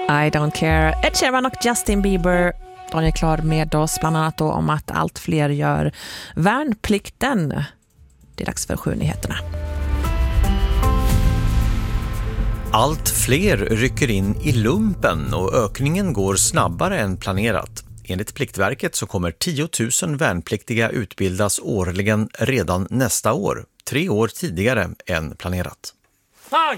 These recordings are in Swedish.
I don't care. Ed Sheeran och Justin Bieber. De är klar med oss bland annat då om att allt fler gör värnplikten. Det är dags för 7-nyheterna. Allt fler rycker in i lumpen och ökningen går snabbare än planerat. Enligt Pliktverket så kommer 10 000 värnpliktiga utbildas årligen redan nästa år, 3 år tidigare än planerat. Tang!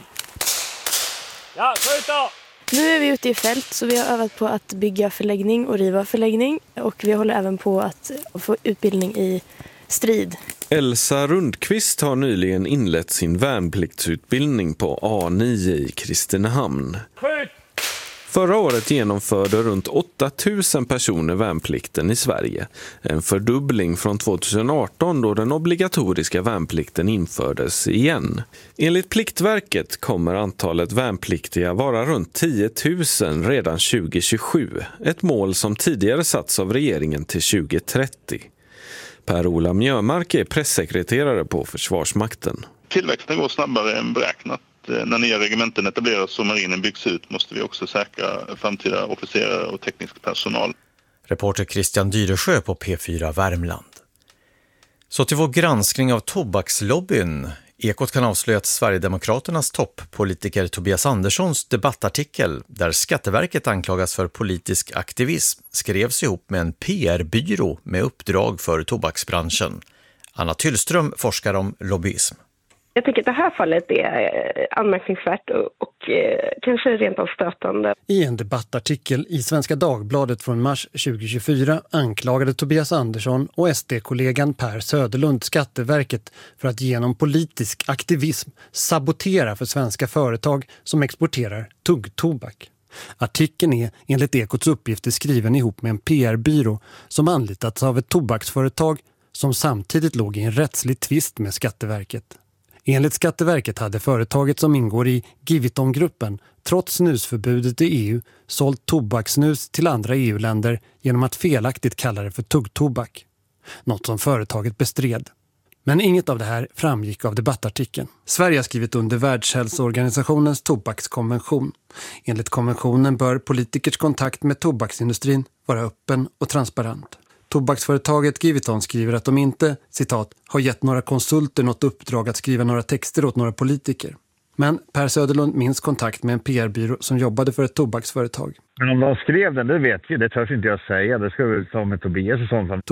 Ja, skjut då! Nu är vi ute i fält så vi har övat på att bygga förläggning och riva förläggning. Och vi håller även på att få utbildning i strid. Elsa Rundqvist har nyligen inlett sin värnpliktsutbildning på A9 i Kristinehamn. Skjut! Förra året genomförde runt 8 000 personer värnplikten i Sverige. En fördubbling från 2018 då den obligatoriska värnplikten infördes igen. Enligt Pliktverket kommer antalet värnpliktiga vara runt 10 000 redan 2027. Ett mål som tidigare satts av regeringen till 2030. Per-Ola Mjömark är pressekreterare på Försvarsmakten. Tillväxten går snabbare än beräknat. När nya regementen etableras och marinen byggs ut måste vi också säkra framtida officerare och teknisk personal. Reporter Christian Dyresjö på P4 Värmland. Så till vår granskning av tobakslobbyn. Ekot kan avslöja att Sverigedemokraternas toppolitiker Tobias Anderssons debattartikel där Skatteverket anklagas för politisk aktivism skrevs ihop med en PR-byrå med uppdrag för tobaksbranschen. Anna Tyllström forskar om lobbyism. Jag tycker att det här fallet är anmärkningsvärt och kanske rent av stötande. I en debattartikel i Svenska Dagbladet från mars 2024 anklagade Tobias Andersson och SD-kollegan Per Söderlund Skatteverket för att genom politisk aktivism sabotera för svenska företag som exporterar tuggtobak. Artikeln är enligt Ekots uppgifter skriven ihop med en PR-byrå som anlitats av ett tobaksföretag som samtidigt låg i en rättslig tvist med Skatteverket. Enligt Skatteverket hade företaget som ingår i Giviton-gruppen trots snusförbudet i EU sålt tobaksnus till andra EU-länder genom att felaktigt kalla det för tuggtobak. Något som företaget bestred. Men inget av det här framgick av debattartikeln. Sverige har skrivit under Världshälsoorganisationens tobakskonvention. Enligt konventionen bör politikers kontakt med tobaksindustrin vara öppen och transparent. Tobaksföretaget Giviton skriver att de inte, citat, har gett några konsulter något uppdrag att skriva några texter åt några politiker. Men Per Söderlund minns kontakt med en PR-byrå som jobbade för ett tobaksföretag. Men om de skrev den, det vet vi. Det törs inte jag säga. Det ska vi ta med Tobias och sånt.